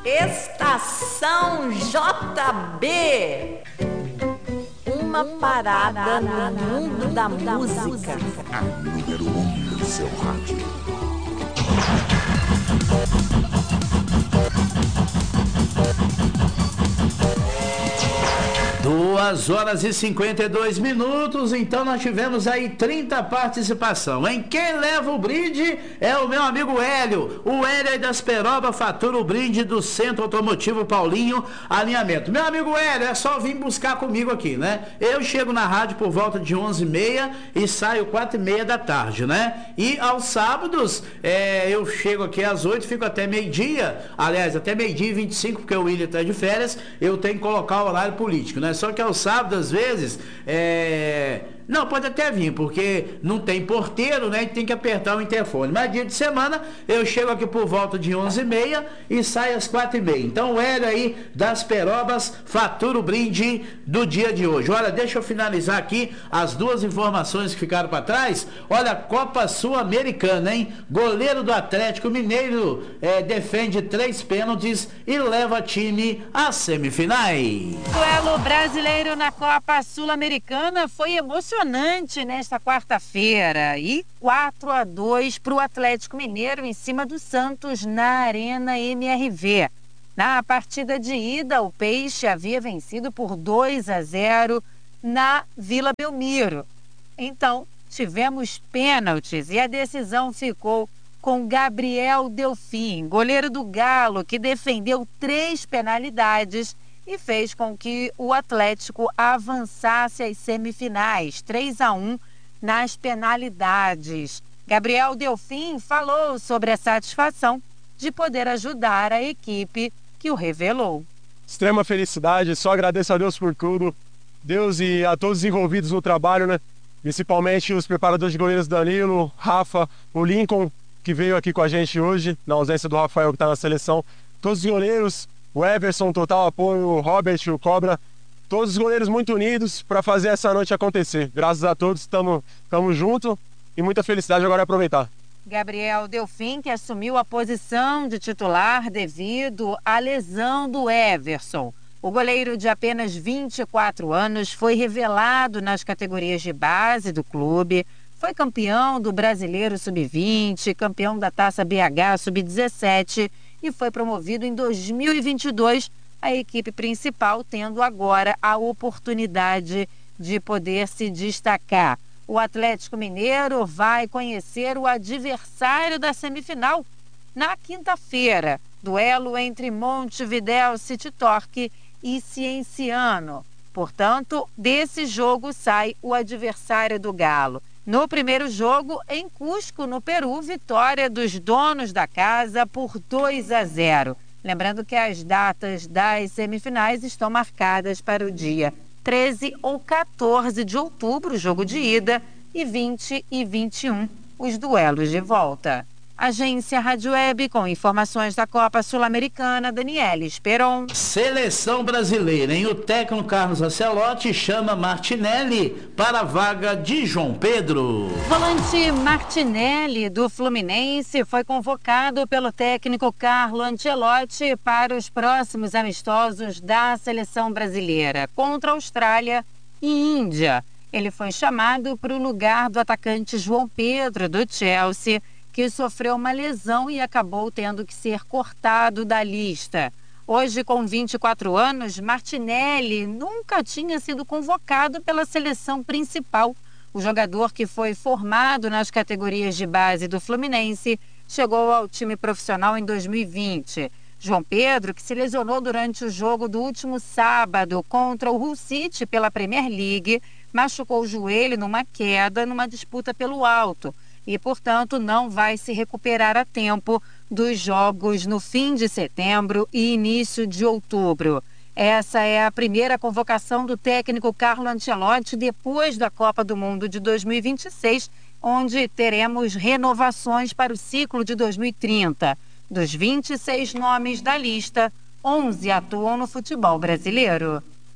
Estação JB. Uma parada no mundo da música. A número 1 do seu rádio. 2h52, então nós tivemos aí 30 participação. Em quem leva o brinde é o meu amigo Hélio. O Hélio aí das Peroba fatura o brinde do Centro Automotivo Paulinho Alinhamento. Meu amigo Hélio, é só vir buscar comigo aqui, né? Eu chego na rádio por volta de 11h30 e saio 4h30 da tarde, né? E aos sábados, eu chego aqui às 8h, fico até meio-dia. Aliás, até meio-dia e 25, porque o William está de férias, eu tenho que colocar o horário político, né? Só que aos sábados, às vezes, não, pode até vir, porque não tem porteiro, né? E tem que apertar o interfone. Mas dia de semana, eu chego aqui por volta de 11h30 e saio às 4h30. Então, o Hélio aí das Perobas fatura o brinde do dia de hoje. Olha, deixa eu finalizar aqui as duas informações que ficaram para trás. Olha, Copa Sul-Americana, hein? Goleiro do Atlético Mineiro defende 3 pênaltis e leva time às semifinais. Duelo brasileiro na Copa Sul-Americana foi emocionante nesta quarta-feira e 4-2 para o Atlético Mineiro em cima do Santos na Arena MRV. Na partida de ida, o Peixe havia vencido por 2-0 na Vila Belmiro. Então, tivemos pênaltis e a decisão ficou com Gabriel Delfim, goleiro do Galo, que defendeu 3 penalidades e fez com que o Atlético avançasse às semifinais, 3-1 nas penalidades. Gabriel Delfim falou sobre a satisfação de poder ajudar a equipe que o revelou. Extrema felicidade, só agradeço a Deus por tudo, Deus e a todos os envolvidos no trabalho, né? Principalmente os preparadores de goleiros Danilo, Rafa, o Lincoln, que veio aqui com a gente hoje, na ausência do Rafael, que está na seleção, todos os goleiros, o Everson, total apoio, o Robert, o Cobra, todos os goleiros muito unidos para fazer essa noite acontecer. Graças a todos, estamos juntos e muita felicidade agora é aproveitar. Gabriel Delfim, que assumiu a posição de titular devido à lesão do Everson. O goleiro de apenas 24 anos foi revelado nas categorias de base do clube, foi campeão do Brasileiro Sub-20, campeão da Taça BH Sub-17 e foi promovido em 2022, a equipe principal tendo agora a oportunidade de poder se destacar. O Atlético Mineiro vai conhecer o adversário da semifinal na quinta-feira. Duelo entre Montevidéu City Torque e Cienciano. Portanto, desse jogo sai o adversário do Galo. No primeiro jogo, em Cusco, no Peru, vitória dos donos da casa por 2-0. Lembrando que as datas das semifinais estão marcadas para o dia 13 ou 14 de outubro, jogo de ida, e 20 e 21, os duelos de volta. Agência Rádio Web, com informações da Copa Sul-Americana, Daniela Esperon. Seleção brasileira, hein? O técnico Carlos Ancelotti chama Martinelli para a vaga de João Pedro. Volante Martinelli, do Fluminense, foi convocado pelo técnico Carlo Ancelotti para os próximos amistosos da seleção brasileira contra Austrália e Índia. Ele foi chamado para o lugar do atacante João Pedro, do Chelsea, que sofreu uma lesão e acabou tendo que ser cortado da lista. Hoje, com 24 anos, Martinelli nunca tinha sido convocado pela seleção principal. O jogador, que foi formado nas categorias de base do Fluminense, chegou ao time profissional em 2020. João Pedro, que se lesionou durante o jogo do último sábado contra o Hull City pela Premier League, machucou o joelho numa queda numa disputa pelo alto e, portanto, não vai se recuperar a tempo dos jogos no fim de setembro e início de outubro. Essa é a primeira convocação do técnico Carlo Ancelotti depois da Copa do Mundo de 2026, onde teremos renovações para o ciclo de 2030. Dos 26 nomes da lista, 11 atuam no futebol brasileiro.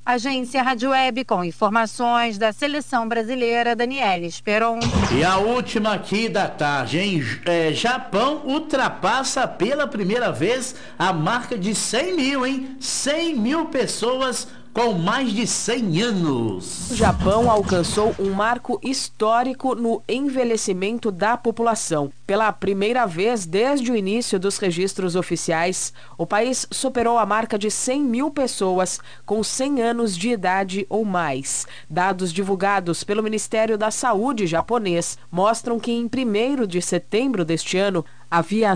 Agência Rádio Web com informações da Seleção Brasileira, Daniela Esperon. E a última aqui da tarde, hein? Japão ultrapassa pela primeira vez a marca de 100 mil, hein? 100 mil pessoas com mais de 100 anos. O Japão alcançou um marco histórico no envelhecimento da população. Pela primeira vez desde o início dos registros oficiais, o país superou a marca de 100 mil pessoas com 100 anos de idade ou mais. Dados divulgados pelo Ministério da Saúde japonês mostram que em 1º de setembro deste ano, havia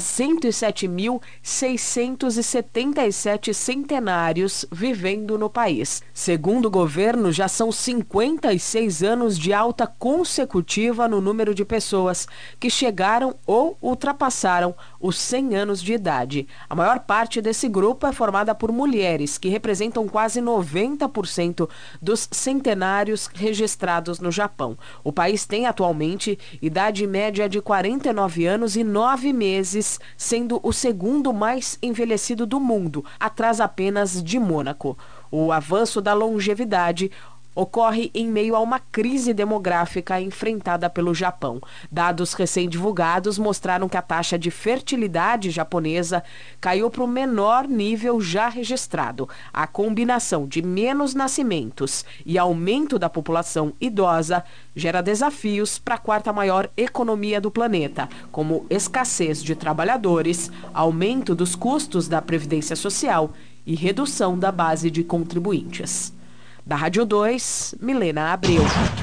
107.677 centenários vivendo no país. Segundo o governo, já são 56 anos de alta consecutiva no número de pessoas que chegaram ou ultrapassaram os 100 anos de idade. A maior parte desse grupo é formada por mulheres, que representam quase 90% dos centenários registrados no Japão. O país tem atualmente idade média de 49 anos e 9 meses, sendo o segundo mais envelhecido do mundo, atrás apenas de Mônaco. O avanço da longevidade ocorre em meio a uma crise demográfica enfrentada pelo Japão. Dados recém-divulgados mostraram que a taxa de fertilidade japonesa caiu para o menor nível já registrado. A combinação de menos nascimentos e aumento da população idosa gera desafios para a quarta maior economia do planeta, como escassez de trabalhadores, aumento dos custos da previdência social e redução da base de contribuintes. Da Rádio 2, Milena Abreu.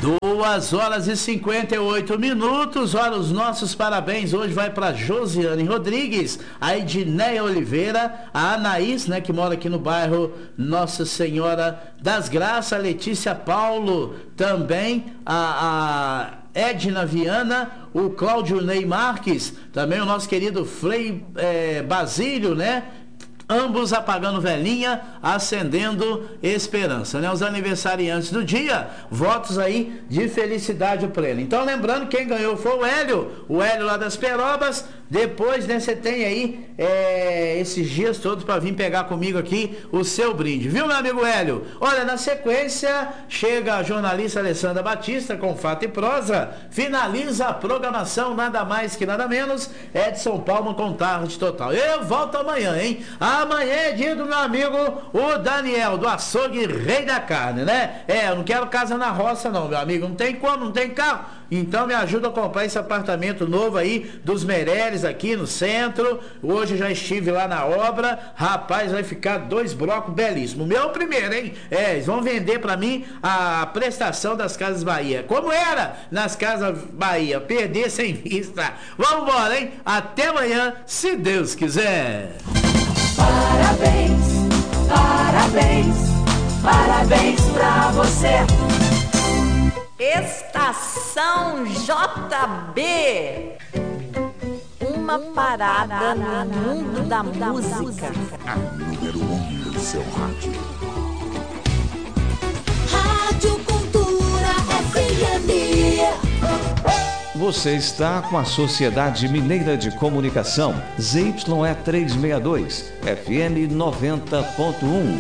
2h58. Olha, os nossos parabéns hoje vai para Josiane Rodrigues, a Edneia Oliveira, a Anaís, né, que mora aqui no bairro Nossa Senhora das Graças, a Letícia Paulo, também a Edna Viana, o Cláudio Ney Marques, também o nosso querido Frei Basílio, né? Ambos apagando velhinha, acendendo esperança, né? Os aniversariantes do dia, votos aí de felicidade plena. Então, lembrando, quem ganhou foi o Hélio lá das Perobas. Depois, né, você tem aí esses dias todos para vir pegar comigo aqui o seu brinde, viu, meu amigo Hélio? Olha, na sequência, chega a jornalista Alessandra Batista com Fato e Prosa, finaliza a programação, nada mais que nada menos, Edson Palma com Tarde Total. Eu volto amanhã, hein? Amanhã é dia do meu amigo, o Daniel, do açougue Rei da Carne, né? Eu não quero casa na roça não, meu amigo, não tem como, não tem carro. Então me ajuda a comprar esse apartamento novo aí dos Meireles aqui no centro. Hoje já estive lá na obra. Rapaz, vai ficar 2 blocos belíssimos. Meu primeiro, hein? Eles vão vender pra mim a prestação das Casas Bahia. Como era nas Casas Bahia? Perder sem vista. Vamos embora, hein? Até amanhã, se Deus quiser. Parabéns, parabéns, parabéns pra você. Estação JB, uma parada no mundo da música. A número 1 do seu rádio. Rádio Cultura FM. Você está com a Sociedade Mineira de Comunicação, ZYE 362, FM 90.1.